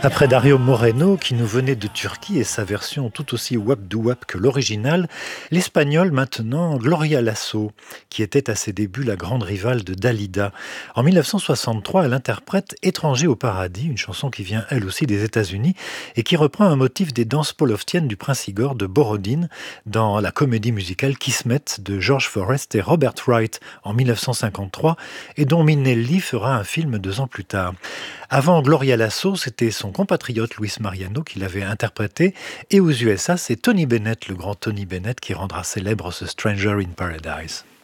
Après Dario Moreno, qui nous venait de Turquie et sa version tout aussi wap-doo-wap que l'original, l'espagnol maintenant Gloria Lasso, qui était à ses débuts la grande rivale de Dalida. En 1963, elle interprète Étranger au paradis, une chanson qui vient elle aussi des États-Unis et qui reprend un motif des danses polovtiennes du Prince Igor de Borodine dans la comédie musicale Kismet de George Forrest et Robert Wright en 1953 et dont Minelli fera un film 2 ans plus tard. Avant Gloria Lasso, c'était son compatriote Luis Mariano qui l'avait interprété. Et aux USA, c'est Tony Bennett, le grand Tony Bennett, qui rendra célèbre ce Stranger in Paradise.